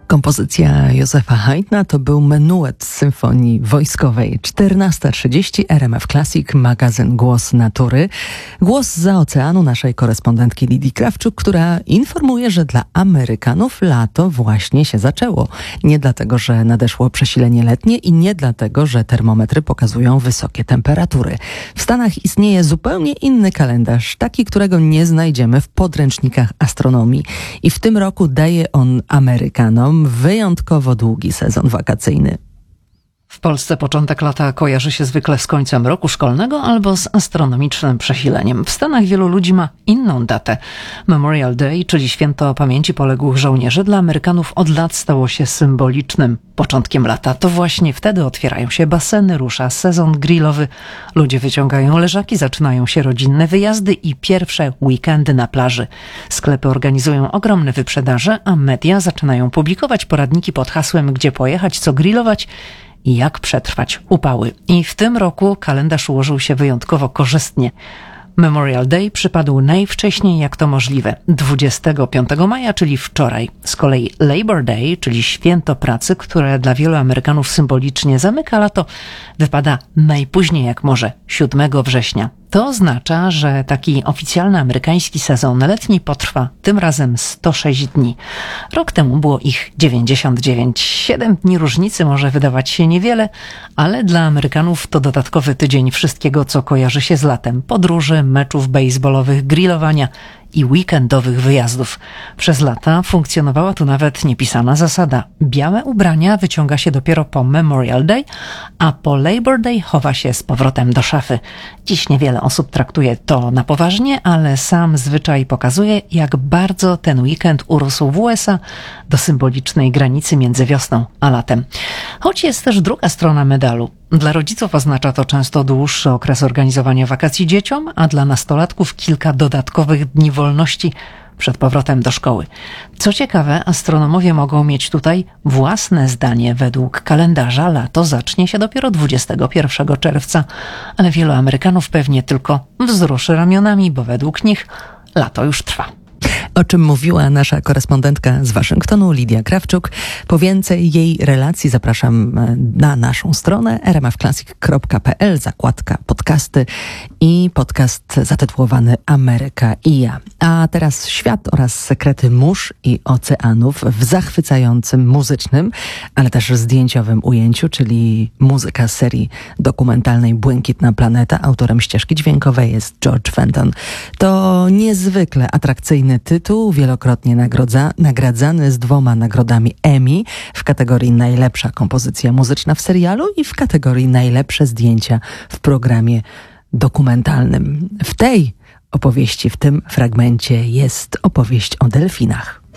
Kompozycja Józefa Haydna to był menuet z symfonii wojskowej. 14:30 RMF Classic, magazyn Głos Natury. Głos zza oceanu naszej korespondentki Lidii Krawczuk, która informuje, że dla Amerykanów lato właśnie się zaczęło. Nie dlatego, że nadeszło przesilenie letnie i nie dlatego, że termometry pokazują wysokie temperatury. W Stanach istnieje zupełnie inny kalendarz, taki, którego nie znajdziemy w podręcznikach astronomii. I w tym roku daje on Amerykanom wyjątkowo długi sezon wakacyjny. W Polsce początek lata kojarzy się zwykle z końcem roku szkolnego albo z astronomicznym przesileniem. W Stanach wielu ludzi ma inną datę. Memorial Day, czyli święto pamięci poległych żołnierzy, dla Amerykanów od lat stało się symbolicznym początkiem lata. To właśnie wtedy otwierają się baseny, rusza sezon grillowy. Ludzie wyciągają leżaki, zaczynają się rodzinne wyjazdy i pierwsze weekendy na plaży. Sklepy organizują ogromne wyprzedaże, a media zaczynają publikować poradniki pod hasłem gdzie pojechać, co grillować i jak przetrwać upały. I w tym roku kalendarz ułożył się wyjątkowo korzystnie. Memorial Day przypadł najwcześniej jak to możliwe, 25 maja, czyli wczoraj. Z kolei Labor Day, czyli święto pracy, które dla wielu Amerykanów symbolicznie zamyka lato, wypada najpóźniej jak może, 7 września. To oznacza, że taki oficjalny amerykański sezon letni potrwa tym razem 106 dni. Rok temu było ich 99. 7 dni różnicy może wydawać się niewiele, ale dla Amerykanów to dodatkowy tydzień wszystkiego, co kojarzy się z latem. Podróży, meczów baseballowych, grillowania i weekendowych wyjazdów. Przez lata funkcjonowała tu nawet niepisana zasada. Białe ubrania wyciąga się dopiero po Memorial Day, a po Labor Day chowa się z powrotem do szafy. Dziś niewiele osób traktuje to na poważnie, ale sam zwyczaj pokazuje, jak bardzo ten weekend urósł w USA do symbolicznej granicy między wiosną a latem. Choć jest też druga strona medalu. Dla rodziców oznacza to często dłuższy okres organizowania wakacji dzieciom, a dla nastolatków kilka dodatkowych dni wolności przed powrotem do szkoły. Co ciekawe, astronomowie mogą mieć tutaj własne zdanie. Według kalendarza lato zacznie się dopiero 21 czerwca, ale wielu Amerykanów pewnie tylko wzruszy ramionami, bo według nich lato już trwa. O czym mówiła nasza korespondentka z Waszyngtonu, Lidia Krawczuk. Po więcej jej relacji zapraszam na naszą stronę rmfclassic.pl, zakładka podcasty i podcast zatytułowany Ameryka i ja. A teraz świat oraz sekrety mórz i oceanów w zachwycającym muzycznym, ale też zdjęciowym ujęciu, czyli muzyka z serii dokumentalnej Błękitna Planeta. Autorem ścieżki dźwiękowej jest George Fenton. To niezwykle atrakcyjny tytuł, wielokrotnie nagradzany z 2 nagrodami Emmy w kategorii najlepsza kompozycja muzyczna w serialu i w kategorii najlepsze zdjęcia w programie dokumentalnym. W tej opowieści, w tym fragmencie jest opowieść o delfinach.